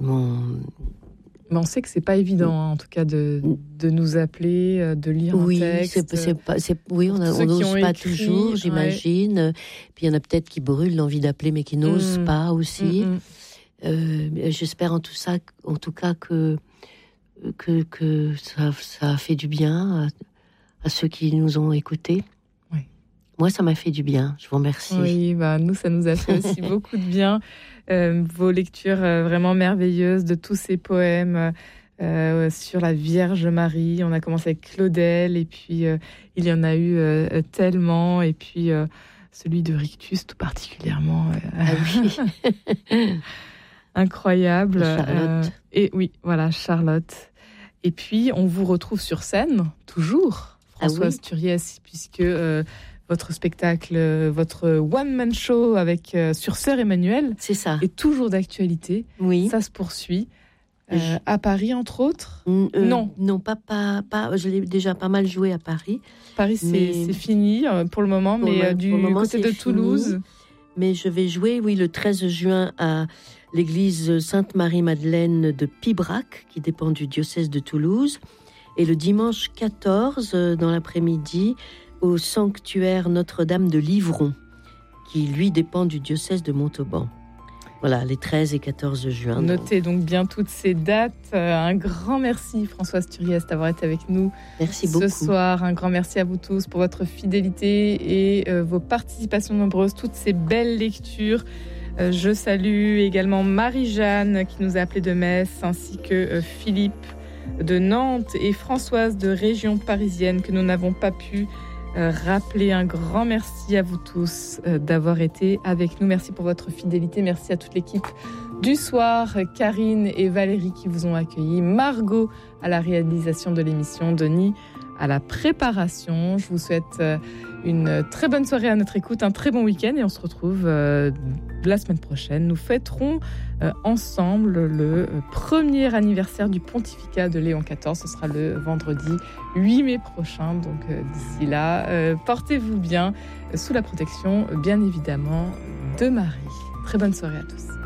Mais on sait que c'est pas évident, hein, en tout cas, de nous appeler, de lire un texte. Oui, on n'ose pas toujours, j'imagine. Ouais. Puis il y en a peut-être qui brûlent l'envie d'appeler, mais qui n'osent pas aussi. J'espère en tout cas que ça a fait du bien à ceux qui nous ont écoutés. Oui. Moi, ça m'a fait du bien. Je vous remercie. Oui, nous, ça nous a fait aussi beaucoup de bien. Vos lectures vraiment merveilleuses de tous ces poèmes sur la Vierge Marie. On a commencé avec Claudel, et puis il y en a eu tellement, et puis celui de Rictus tout particulièrement. Oui. Incroyable. Charlotte. Et oui, voilà, Charlotte. Et puis, on vous retrouve sur scène, toujours, Françoise Turiès, puisque votre spectacle, votre one-man show avec sur Sœur Emmanuelle, c'est ça, est toujours d'actualité. Oui. Ça se poursuit. À Paris, entre autres. Non, pas. Je l'ai déjà pas mal joué à Paris. Paris, c'est fini pour le moment, du côté de Toulouse. Mais je vais jouer, le 13 juin à l'église Sainte-Marie-Madeleine de Pibrac, qui dépend du diocèse de Toulouse. Et le dimanche 14, dans l'après-midi, au sanctuaire Notre-Dame de Livron, qui, lui, dépend du diocèse de Montauban. Voilà, les 13 et 14 juin. Notez donc bien toutes ces dates. Un grand merci, Françoise Turiès, d'avoir été avec nous ce soir. Un grand merci à vous tous pour votre fidélité et vos participations nombreuses, toutes ces belles lectures. Je salue également Marie-Jeanne qui nous a appelé de Metz, ainsi que Philippe de Nantes et Françoise de région parisienne que nous n'avons pas pu rappeler. Un grand merci à vous tous d'avoir été avec nous. Merci pour votre fidélité. Merci à toute l'équipe du soir, Karine et Valérie qui vous ont accueillis, Margot à la réalisation de l'émission, Denis à la préparation. Je vous souhaite une très bonne soirée à notre écoute, un très bon week-end, et on se retrouve la semaine prochaine. Nous fêterons ensemble le premier anniversaire du pontificat de Léon XIV. Ce sera le vendredi 8 mai prochain. Donc d'ici là, portez-vous bien sous la protection, bien évidemment, de Marie. Très bonne soirée à tous.